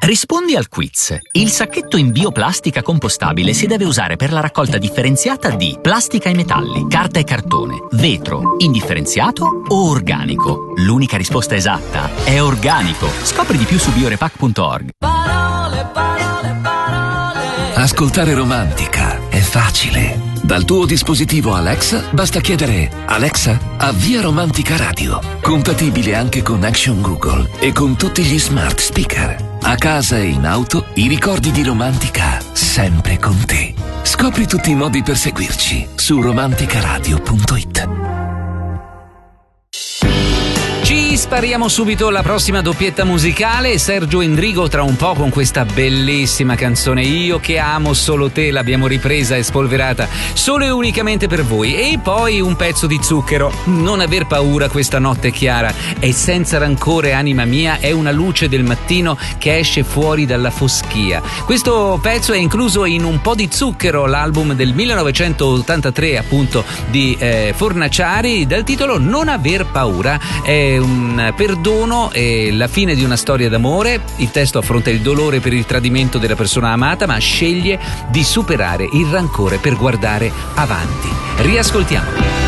Rispondi al quiz. Il sacchetto in bioplastica compostabile si deve usare per la raccolta differenziata di plastica e metalli, carta e cartone, vetro, indifferenziato o organico. L'unica risposta esatta è organico. Scopri di più su biorepack.org. Parole, parole, parole. Ascoltare Romantica è facile. Dal tuo dispositivo Alexa basta chiedere: Alexa, avvia Romantica Radio. Compatibile anche con Action Google e con tutti gli smart speaker. A casa e in auto, i ricordi di Romantica sempre con te. Scopri tutti i modi per seguirci su romanticaradio.it. Ci spariamo subito la prossima doppietta musicale. Sergio Endrigo tra un po' con questa bellissima canzone Io che amo solo te, l'abbiamo ripresa e spolverata solo e unicamente per voi. E poi un pezzo di Zucchero, Non aver paura, questa notte è chiara, è senza rancore anima mia, è una luce del mattino che esce fuori dalla foschia. Questo pezzo è incluso in Un po' di zucchero, l'album del 1983 appunto di Fornaciari, dal titolo Non aver paura. È un perdono e la fine di una storia d'amore. Il testo affronta il dolore per il tradimento della persona amata, ma sceglie di superare il rancore per guardare avanti. Riascoltiamo.